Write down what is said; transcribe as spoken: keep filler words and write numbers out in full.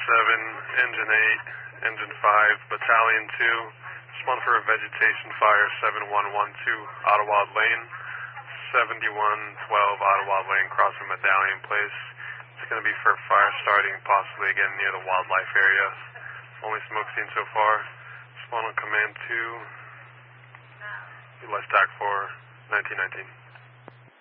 seven, Engine eight, Engine five, Battalion two, respond for a vegetation fire seven one one two, Ottawa Lane, seventy-one twelve Ottawa Lane, crossing Medallion Place. It's going to be for fire starting possibly again near the wildlife area. Only smoke seen so far. Respond on command two, left tac for nineteen nineteen.